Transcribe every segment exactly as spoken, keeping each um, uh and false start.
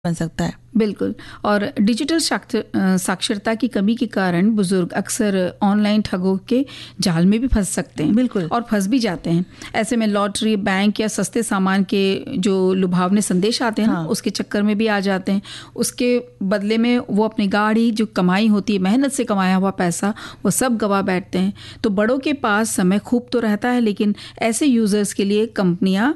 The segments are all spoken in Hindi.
बन सकता है। बिल्कुल। और डिजिटल साक्षरता की कमी के कारण बुजुर्ग अक्सर ऑनलाइन ठगों के जाल में भी फंस सकते हैं। बिल्कुल। और फंस भी जाते हैं। ऐसे में लॉटरी, बैंक या सस्ते सामान के जो लुभावने संदेश आते हैं हाँ। ना, उसके चक्कर में भी आ जाते हैं। उसके बदले में वो अपनी गाड़ी, जो कमाई होती है, मेहनत से कमाया हुआ पैसा, वो सब गवा बैठते हैं। तो बड़ों के पास समय खूब तो रहता है, लेकिन ऐसे यूजर्स के लिए कंपनियां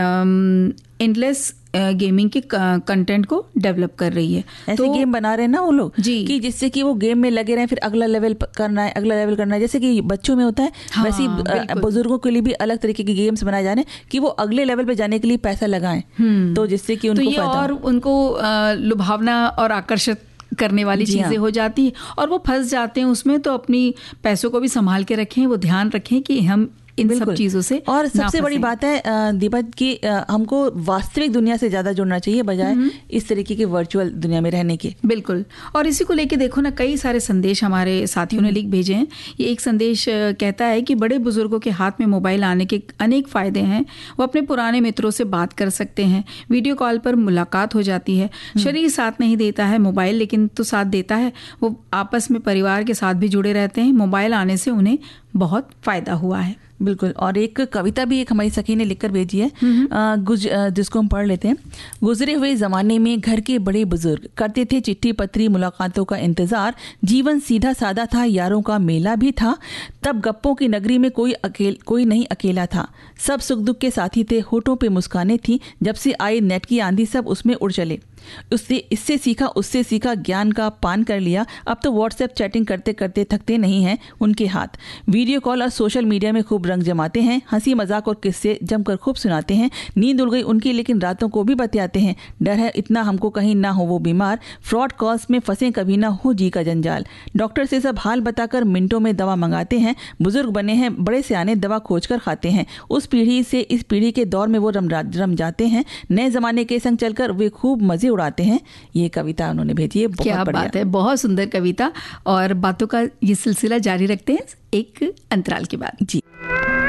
एंडलेस गेमिंग के कंटेंट को डेवलप कर रही है। ऐसे तो गेम बना रहे हैं ना वो लोग जी कि जिससे कि वो गेम में लगे रहें, फिर अगला लेवल करना है, अगला लेवल करना है। जैसे कि बच्चों में होता है हाँ, वैसे ही बुजुर्गों के लिए भी अलग तरीके के गेम्स बनाए जा रहे हैं कि वो अगले लेवल पे जाने के लिए पैसा लगाएं, तो जिससे कि उनको तो ये और उनको लुभावना और आकर्षित करने वाली चीजें हाँ। हो जाती है और वो फंस जाते हैं उसमें। तो अपनी पैसों को भी संभाल के रखें, वो ध्यान रखें कि हम इन सब चीजों से और सबसे बड़ी बात है दीपक की हमको वास्तविक दुनिया से ज्यादा जुड़ना चाहिए बजाय इस तरीके की वर्चुअल दुनिया में रहने के। बिल्कुल। और इसी को लेके देखो ना, कई सारे संदेश हमारे साथियों ने लिख भेजे हैं। ये एक संदेश कहता है कि बड़े बुजुर्गों के हाथ में मोबाइल आने के अनेक फायदे हैं। वो अपने पुराने मित्रों से बात कर सकते हैं, वीडियो कॉल पर मुलाकात हो जाती है। शरीर साथ नहीं देता है मोबाइल, लेकिन तो साथ देता है। वो आपस में परिवार के साथ भी जुड़े रहते हैं। मोबाइल आने से उन्हें बहुत फायदा हुआ है। बिल्कुल। और एक कविता भी एक हमारी सखी ने लिखकर भेजी है, गुज जिसको हम पढ़ लेते हैं। गुजरे हुए जमाने में घर के बड़े बुजुर्ग करते थे चिट्ठी पत्री मुलाकातों का इंतजार। जीवन सीधा सादा था, यारों का मेला भी था। तब गप्पों की नगरी में कोई अकेल कोई नहीं अकेला था। सब सुख दुख के साथी थे, होठों पे मुस्काने थी। जब से आई नेट की आंधी सब उसमें उड़ चले। उससे इससे सीखा उससे सीखा, ज्ञान का पान कर लिया। अब तो व्हाट्सएप चैटिंग करते करते थकते नहीं हैं उनके हाथ। वीडियो कॉल और सोशल मीडिया में खूब रंग जमाते हैं। हंसी मजाक और किस्से जमकर खूब सुनाते हैं। नींद उड़ गई उनकी, लेकिन रातों को भी बतियाते हैं। डर है इतना हमको कहीं ना हो वो बीमार। फ्रॉड कॉल्स में फंसे कभी ना हो जी का जंजाल। डॉक्टर से सब हाल बताकर मिनटों में दवा मंगाते हैं। बुजुर्ग बने हैं बड़े सियाने, दवा खोज कर खाते हैं। उस पीढ़ी से इस पीढ़ी के दौर में वो रम रम जाते हैं। नए जमाने के संग चलकर वे खूब मजे उड़ाते हैं। ये कविता उन्होंने भेजी है। बहुत क्या बात है, बहुत सुंदर कविता। और बातों का ये सिलसिला जारी रखते हैं एक अंतराल के बाद। जी।